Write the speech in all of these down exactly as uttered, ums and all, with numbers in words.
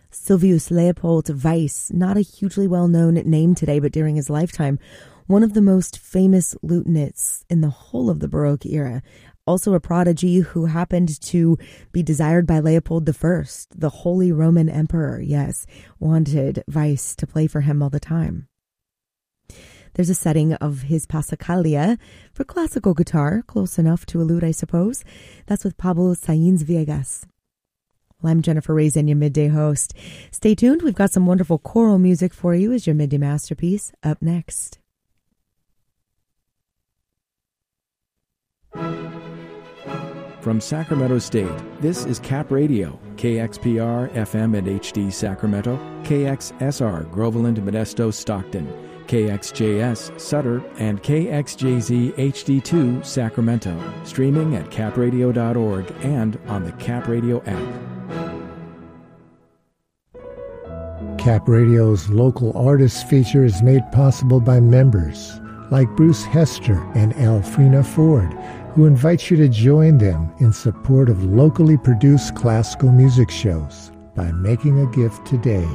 Sylvius Leopold Weiss, not a hugely well-known name today, but during his lifetime, one of the most famous lutenists in the whole of the Baroque era. Also a prodigy who happened to be desired by Leopold the First, the Holy Roman Emperor, yes, wanted Weiss to play for him all the time. There's a setting of his Passacaglia for classical guitar, close enough to a lute, I suppose. That's with Pablo Sáenz Villegas. Well, I'm Jennifer Raisin, your midday host. Stay tuned. We've got some wonderful choral music for you as your midday masterpiece up next. From Sacramento State, this is Cap Radio, K X P R, F M and H D Sacramento, K X S R, Groveland, Modesto, Stockton, K X J S, Sutter, and K X J Z H D two, Sacramento. Streaming at cap radio dot org and on the Cap Radio app. Cap Radio's local artists feature is made possible by members like Bruce Hester and Alfrena Ford, who invites you to join them in support of locally produced classical music shows by making a gift today.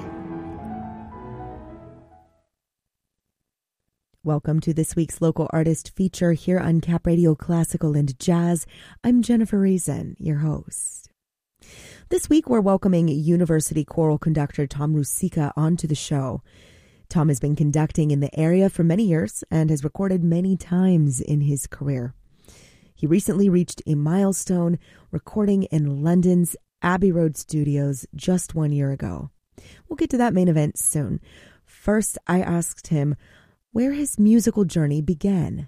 Welcome to this week's local artist feature here on Cap Radio Classical and Jazz. I'm Jennifer Raisin, your host. This week we're welcoming University choral conductor Tom Rusicka onto the show. Tom has been conducting in the area for many years and has recorded many times in his career. He recently reached a milestone, recording in London's Abbey Road Studios just one year ago. We'll get to that main event soon. First, I asked him where his musical journey began.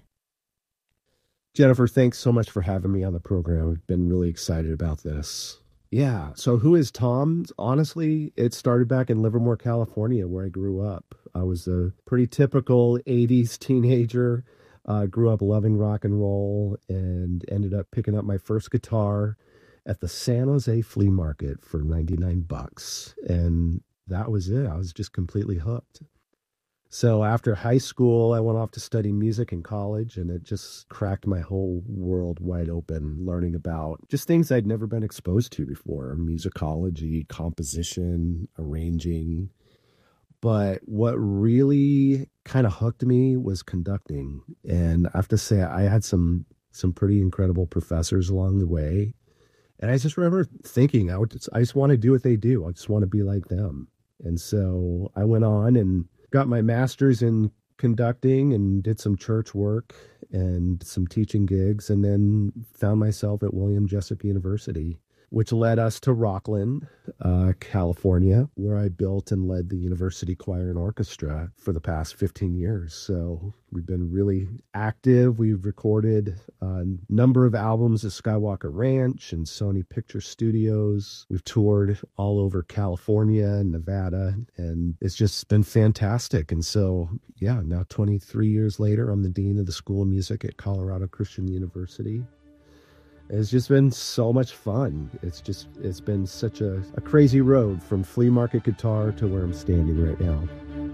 Jennifer, thanks so much for having me on the program. I've been really excited about this. Yeah, so who is Tom? Honestly, it started back in Livermore, California, where I grew up. I was a pretty typical eighties teenager. Uh, grew up loving rock and roll and ended up picking up my first guitar at the San Jose flea market for ninety-nine bucks. And that was it. I was just completely hooked. So after high school, I went off to study music in college, and it just cracked my whole world wide open, learning about just things I'd never been exposed to before: musicology, composition, arranging. But what really kind of hooked me was conducting. And I have to say, I had some some pretty incredible professors along the way. And I just remember thinking, I, would just, I just want to do what they do. I just want to be like them. And so I went on and got my master's in conducting and did some church work and some teaching gigs, and then found myself at William Jessup University, which led us to Rockland, uh, California, where I built and led the university choir and orchestra for the past fifteen years. So we've been really active. We've recorded a number of albums at Skywalker Ranch and Sony Picture Studios. We've toured all over California and Nevada, and it's just been fantastic. And so, yeah, now twenty-three years later, I'm the Dean of the School of Music at Colorado Christian University. It's just been so much fun. It's just, it's been such a, a crazy road from flea market guitar to where I'm standing right now.